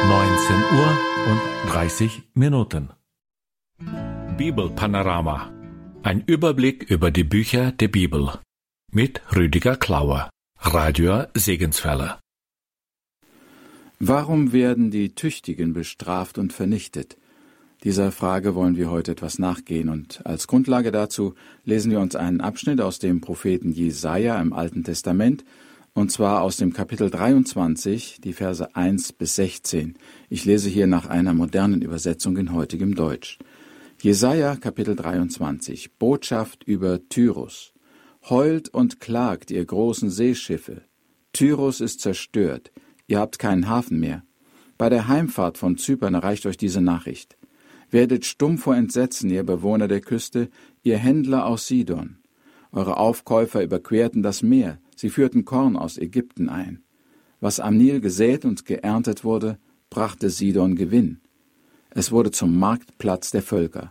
19:30 Bibelpanorama. Ein Überblick über die Bücher der Bibel. Mit Rüdiger Klauer, Radio Segenswelle. Warum werden die Tüchtigen bestraft und vernichtet? Dieser Frage wollen wir heute etwas nachgehen, und als Grundlage dazu lesen wir uns einen Abschnitt aus dem Propheten Jesaja im Alten Testament, und zwar aus dem Kapitel 23, die Verse 1 bis 16. Ich lese hier nach einer modernen Übersetzung in heutigem Deutsch. Jesaja, Kapitel 23, Botschaft über Tyrus. Heult und klagt, ihr großen Seeschiffe. Tyrus ist zerstört, ihr habt keinen Hafen mehr. Bei der Heimfahrt von Zypern erreicht euch diese Nachricht. Werdet stumm vor Entsetzen, ihr Bewohner der Küste, ihr Händler aus Sidon. Eure Aufkäufer überquerten das Meer, sie führten Korn aus Ägypten ein. Was am Nil gesät und geerntet wurde, brachte Sidon Gewinn. Es wurde zum Marktplatz der Völker.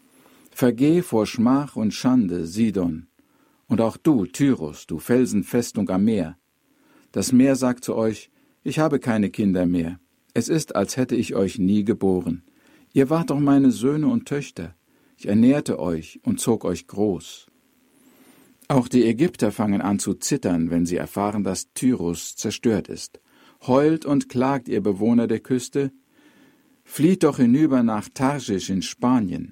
Vergeh vor Schmach und Schande, Sidon. Und auch du, Tyrus, du Felsenfestung am Meer. Das Meer sagt zu euch, ich habe keine Kinder mehr. Es ist, als hätte ich euch nie geboren. Ihr wart doch meine Söhne und Töchter. Ich ernährte euch und zog euch groß. Auch die Ägypter fangen an zu zittern, wenn sie erfahren, dass Tyrus zerstört ist. Heult und klagt, ihr Bewohner der Küste. Flieht doch hinüber nach Tarschisch in Spanien.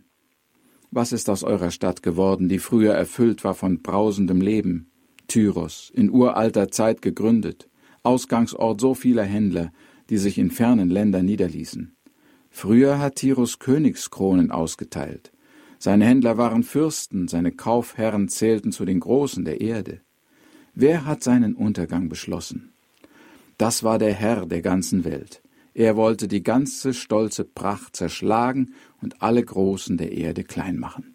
Was ist aus eurer Stadt geworden, die früher erfüllt war von brausendem Leben? Tyros, in uralter Zeit gegründet, Ausgangsort so vieler Händler, die sich in fernen Ländern niederließen. Früher hat Tyros Königskronen ausgeteilt. Seine Händler waren Fürsten, seine Kaufherren zählten zu den Großen der Erde. Wer hat seinen Untergang beschlossen? Das war der Herr der ganzen Welt. Er wollte die ganze stolze Pracht zerschlagen und alle Großen der Erde klein machen.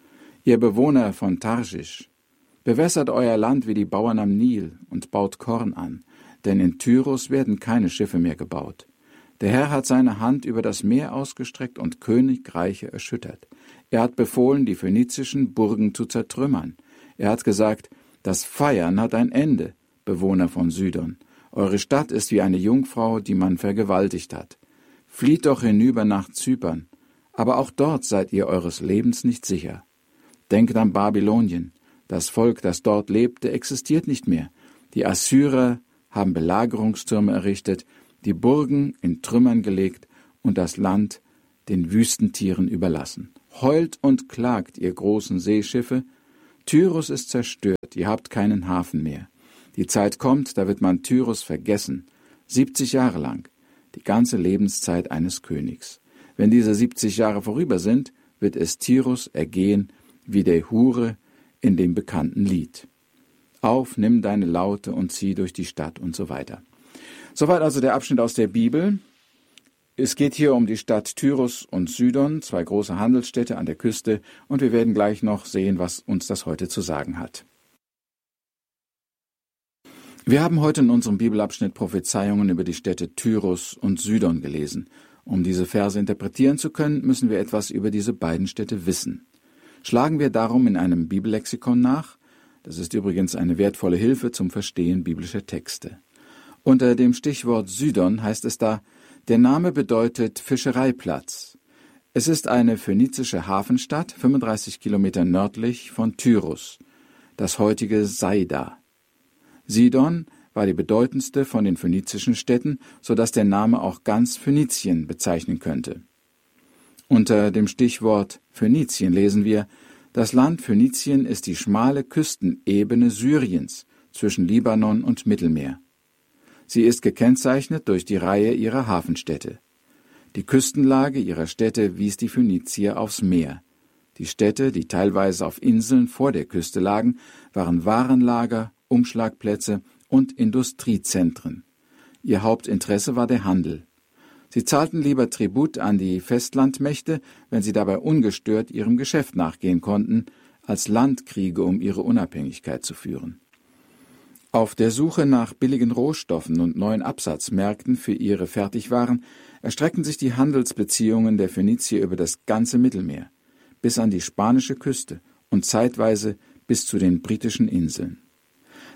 Ihr Bewohner von Tarschisch, bewässert euer Land wie die Bauern am Nil und baut Korn an, denn in Tyrus werden keine Schiffe mehr gebaut. Der Herr hat seine Hand über das Meer ausgestreckt und Königreiche erschüttert. Er hat befohlen, die phönizischen Burgen zu zertrümmern. Er hat gesagt, das Feiern hat ein Ende, Bewohner von Sidon. Eure Stadt ist wie eine Jungfrau, die man vergewaltigt hat. Flieht doch hinüber nach Zypern, aber auch dort seid ihr eures Lebens nicht sicher. Denkt an Babylonien. Das Volk, das dort lebte, existiert nicht mehr. Die Assyrer haben Belagerungstürme errichtet, die Burgen in Trümmern gelegt und das Land den Wüstentieren überlassen. Heult und klagt, ihr großen Seeschiffe. Tyrus ist zerstört, ihr habt keinen Hafen mehr. Die Zeit kommt, da wird man Tyrus vergessen, 70 Jahre lang, die ganze Lebenszeit eines Königs. Wenn diese 70 Jahre vorüber sind, wird es Tyrus ergehen wie der Hure in dem bekannten Lied. Auf, nimm deine Laute und zieh durch die Stadt und so weiter. Soweit also der Abschnitt aus der Bibel. Es geht hier um die Stadt Tyrus und Sidon, zwei große Handelsstädte an der Küste, und wir werden gleich noch sehen, was uns das heute zu sagen hat. Wir haben heute in unserem Bibelabschnitt Prophezeiungen über die Städte Tyrus und Sidon gelesen. Um diese Verse interpretieren zu können, müssen wir etwas über diese beiden Städte wissen. Schlagen wir darum in einem Bibellexikon nach. Das ist übrigens eine wertvolle Hilfe zum Verstehen biblischer Texte. Unter dem Stichwort Sidon heißt es da, der Name bedeutet Fischereiplatz. Es ist eine phönizische Hafenstadt, 35 Kilometer nördlich von Tyrus, das heutige Saida. Sidon war die bedeutendste von den phönizischen Städten, so dass der Name auch ganz Phönizien bezeichnen könnte. Unter dem Stichwort Phönizien lesen wir, das Land Phönizien ist die schmale Küstenebene Syriens zwischen Libanon und Mittelmeer. Sie ist gekennzeichnet durch die Reihe ihrer Hafenstädte. Die Küstenlage ihrer Städte wies die Phönizier aufs Meer. Die Städte, die teilweise auf Inseln vor der Küste lagen, waren Warenlager, Umschlagplätze und Industriezentren. Ihr Hauptinteresse war der Handel. Sie zahlten lieber Tribut an die Festlandmächte, wenn sie dabei ungestört ihrem Geschäft nachgehen konnten, als Landkriege um ihre Unabhängigkeit zu führen. Auf der Suche nach billigen Rohstoffen und neuen Absatzmärkten für ihre Fertigwaren erstreckten sich die Handelsbeziehungen der Phönizier über das ganze Mittelmeer, bis an die spanische Küste und zeitweise bis zu den britischen Inseln.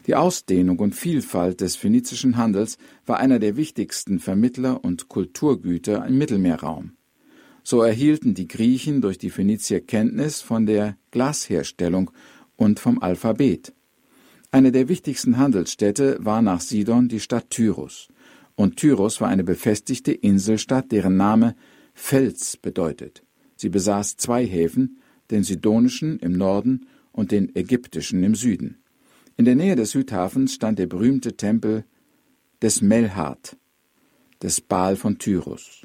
Die Ausdehnung und Vielfalt des phönizischen Handels war einer der wichtigsten Vermittler und Kulturgüter im Mittelmeerraum. So erhielten die Griechen durch die Phönizier Kenntnis von der Glasherstellung und vom Alphabet. Eine der wichtigsten Handelsstädte war nach Sidon die Stadt Tyrus. Und Tyrus war eine befestigte Inselstadt, deren Name Fels bedeutet. Sie besaß 2 Häfen, den sidonischen im Norden und den ägyptischen im Süden. In der Nähe des Südhafens stand der berühmte Tempel des Melhart, des Baal von Tyrus.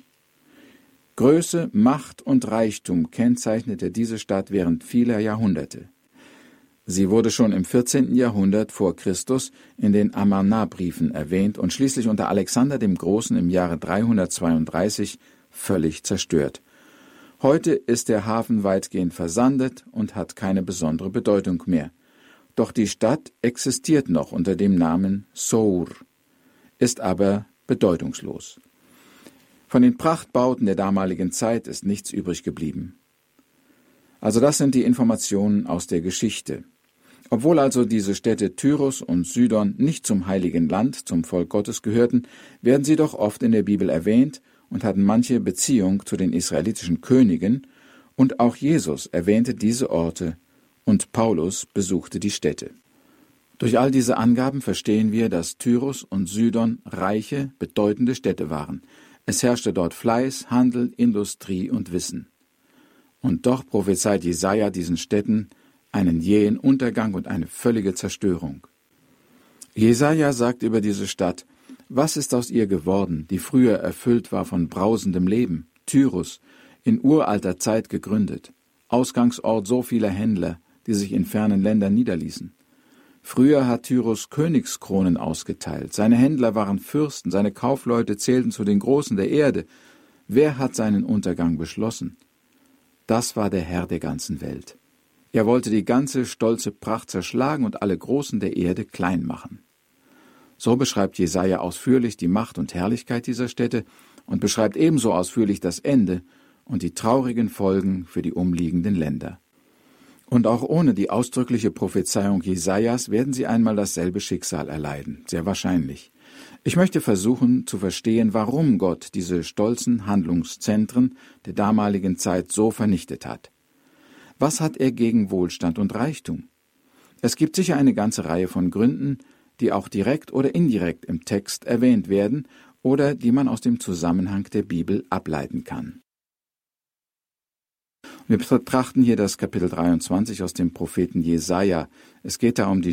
Größe, Macht und Reichtum kennzeichnete diese Stadt während vieler Jahrhunderte. Sie wurde schon im 14. Jahrhundert vor Christus in den Amarna-Briefen erwähnt und schließlich unter Alexander dem Großen im Jahre 332 völlig zerstört. Heute ist der Hafen weitgehend versandet und hat keine besondere Bedeutung mehr. Doch die Stadt existiert noch unter dem Namen Sour, ist aber bedeutungslos. Von den Prachtbauten der damaligen Zeit ist nichts übrig geblieben. Also das sind die Informationen aus der Geschichte. Obwohl also diese Städte Tyrus und Sidon nicht zum Heiligen Land, zum Volk Gottes gehörten, werden sie doch oft in der Bibel erwähnt und hatten manche Beziehung zu den israelitischen Königen, und auch Jesus erwähnte diese Orte und Paulus besuchte die Städte. Durch all diese Angaben verstehen wir, dass Tyrus und Sidon reiche, bedeutende Städte waren. Es herrschte dort Fleiß, Handel, Industrie und Wissen. Und doch prophezeit Jesaja diesen Städten einen jähen Untergang und eine völlige Zerstörung. Jesaja sagt über diese Stadt: Was ist aus ihr geworden, die früher erfüllt war von brausendem Leben? Tyrus, in uralter Zeit gegründet, Ausgangsort so vieler Händler, die sich in fernen Ländern niederließen. Früher hat Tyrus Königskronen ausgeteilt, seine Händler waren Fürsten, seine Kaufleute zählten zu den Großen der Erde. Wer hat seinen Untergang beschlossen? Das war der Herr der ganzen Welt. Er wollte die ganze stolze Pracht zerschlagen und alle Großen der Erde klein machen. So beschreibt Jesaja ausführlich die Macht und Herrlichkeit dieser Städte und beschreibt ebenso ausführlich das Ende und die traurigen Folgen für die umliegenden Länder. Und auch ohne die ausdrückliche Prophezeiung Jesajas werden sie einmal dasselbe Schicksal erleiden, sehr wahrscheinlich. Ich möchte versuchen zu verstehen, warum Gott diese stolzen Handlungszentren der damaligen Zeit so vernichtet hat. Was hat er gegen Wohlstand und Reichtum? Es gibt sicher eine ganze Reihe von Gründen, die auch direkt oder indirekt im Text erwähnt werden oder die man aus dem Zusammenhang der Bibel ableiten kann. Wir betrachten hier das Kapitel 23 aus dem Propheten Jesaja. Es geht da um die